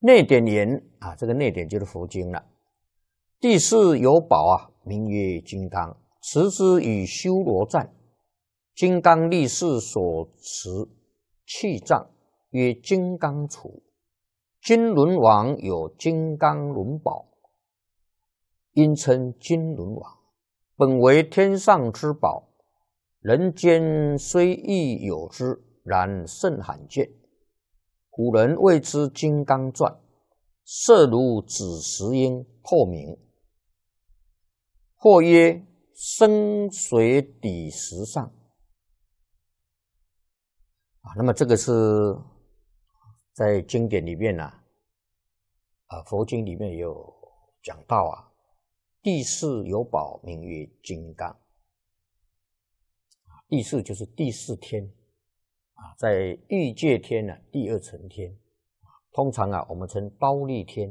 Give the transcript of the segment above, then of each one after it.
内典言啊，这个内典就是佛经了。第四有宝啊，名曰金刚，持之以修罗战。金刚力士所持气藏，曰金刚杵。金轮王有金刚轮宝，因称金轮王。本为天上之宝，人间虽亦有之，然甚罕见。古人谓之金刚钻，色如紫石英，透明。或曰深水底石上。那么这个是在经典里面佛经里面有讲到第四有宝，名曰金刚。第四就是第四天在欲界天第二层天，通常我们称忉利天。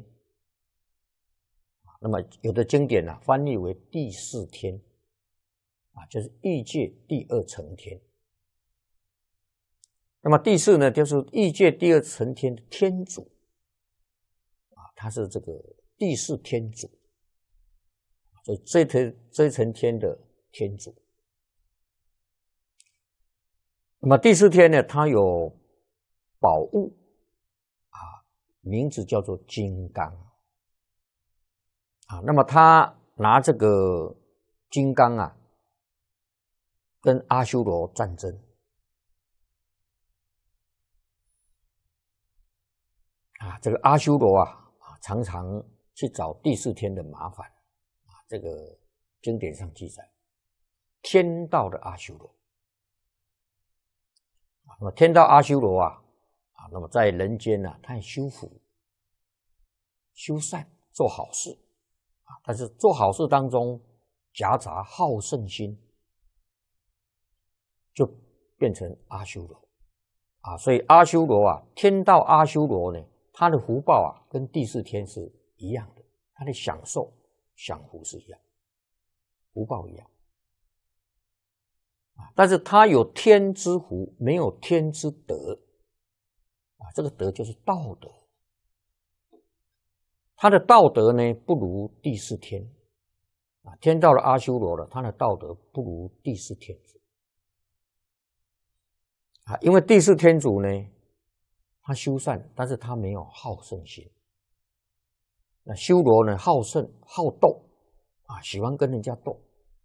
那么有的经典翻译为第四天就是欲界第二层天。那么第四呢，就是欲界第二层天的天主他是这个第四天主，所以这一层天的天主。那么第四天呢，它有宝物名字叫做金刚那么他拿这个金刚跟阿修罗战争这个阿修罗常常去找第四天的麻烦这个经典上记载，天道的阿修罗那么天道阿修罗那么在人间他也修福修善做好事但是做好事当中夹杂好胜心，就变成阿修罗所以阿修罗天道阿修罗呢，他的福报跟第四天是一样的，他的享受享福是一样，福报一样但是他有天之福，没有天之德这个德就是道德，他的道德呢不如第四天天道的阿修罗他的道德不如第四天主因为第四天主呢他修善，但是他没有好胜心。那修罗呢好胜好斗喜欢跟人家斗，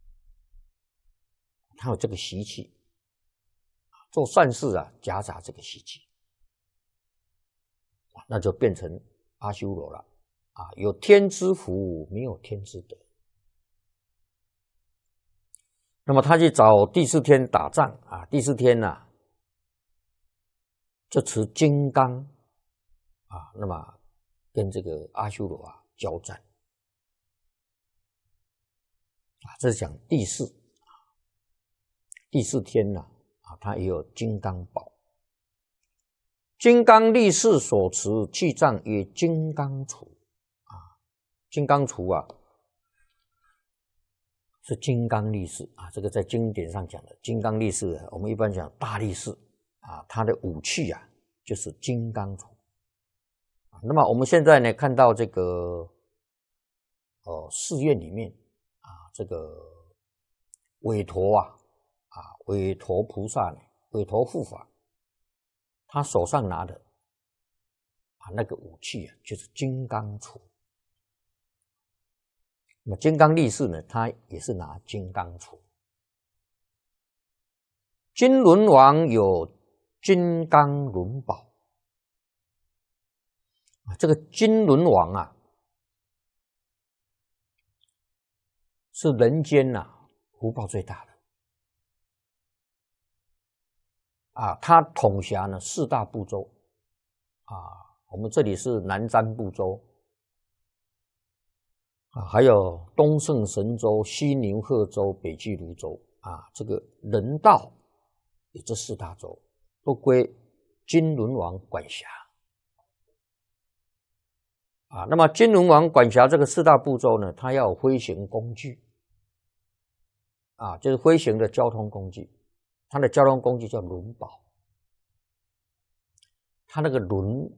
他有这个习气做善事夹杂这个习气那就变成阿修罗了有天之福，没有天之德。那么他去找第四天打仗第四天就持金刚那么跟这个阿修罗交战这是讲第四天他也有金刚宝。金刚力士所持气藏曰金刚杵金刚杵是金刚力士这个在经典上讲的金刚力士我们一般讲大力士他的武器就是金刚杵那么我们现在呢看到这个寺院里面这个韦陀韦陀菩萨韦陀护法，他手上拿的那个武器就是金刚杵。那么金刚力士呢，他也是拿金刚杵。金轮王有金刚轮宝这个金轮王是人间福报最大的他统辖呢四大部洲我们这里是南瞻部洲还有东胜神州、西牛贺州、北俱泸州这个人道有这四大洲都归金轮王管辖那么金轮王管辖这个四大部洲呢，他要有飞行工具就是飞行的交通工具，他的交通工具叫轮宝，他那个轮